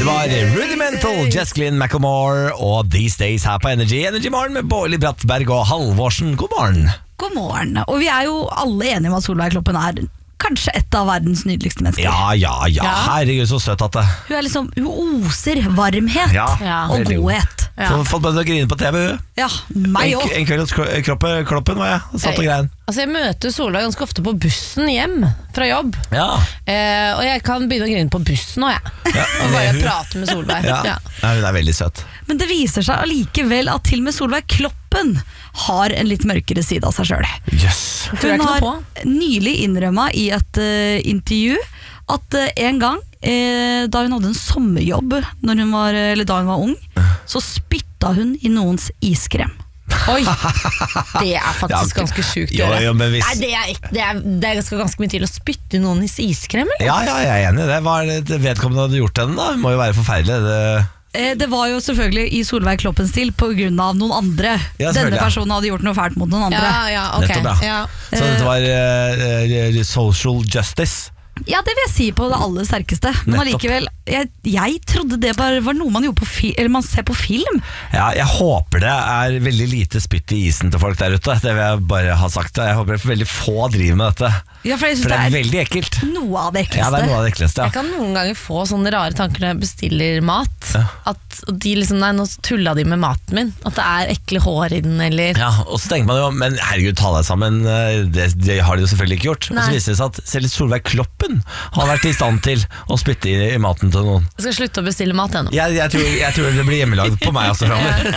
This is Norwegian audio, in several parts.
Det var Rudimental, Jess Glynn Macklemore og These Days her på Energy. Energy Morgen med Bårli Brattberg og Halvorsen. God morgen. God morgen. Og vi er jo alle enige om at Solveig Kloppen er kanskje et av verdens nydeligste mennesker. Ja. Herregud, så søt at det. Hun er liksom, hun oser varmhet og godhet. Fått bare å grine på TV. Ja, meg også. En kveld hos Kloppen var jeg satt og grein. Altså jeg møter Solveig ganske ofte på bussen hjem fra jobb. Og jeg kan begynne å grine på bussen nå, og bare prate med Solveig. Hun er veldig søt. Men det viser seg allikevel at til og med Solveig Kloppen har en litt mørkere side av seg selv. Yes. Hun har nylig innrømmet i et intervju at en gang da hun hadde en sommerjobb da hun var ung, så spytta hun i noens iskrem. Oi, det er faktisk ganske sjukt. Nei, det er ganske mye til å spytte i noens iskrem, eller? Ja, jeg er enig i det. Hva er det vedkommende hadde gjort henne da? Det må jo være forferdelig. Det var jo selvfølgelig i Solveig Kloppens stil på grunn av noen andre. Denne personen hadde gjort noe fælt mot noen andre. Så dette var social justice. Ja, det vil jeg si på det aller sterkeste. Men allikevel, jeg trodde det bare var noe man gjorde eller man ser på film. Ja, jeg håper det er veldig lite spytt i isen til folk der ute. Det vil jeg bare ha sagt. Jeg håper det er veldig få driver med dette. Ja, for det er veldig ekkelt. Noe av det ekleste. Ja, det er noe av det ekleste, Jeg kan noen ganger få sånne rare tanker når jeg bestiller mat. At de liksom, nei, nå tullet de med maten min. At det er ekle hår i den, eller... Ja, og så tenker man jo, men herregud, ta deg sammen. Det har de jo selvfølgelig ikke gjort. Og så viser det seg at selv Solveig Kloppen har vært i stand til å spytte i maten til noen. Jeg skal slutte å bestille mat ennå. Jeg tror det blir hjemmelagd på meg også fremover.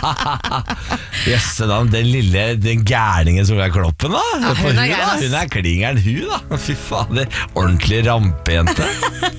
Den gærningen Solveig Kloppen da. Hun er klingeren, hun da. Fy fader, ordentlig rampejente.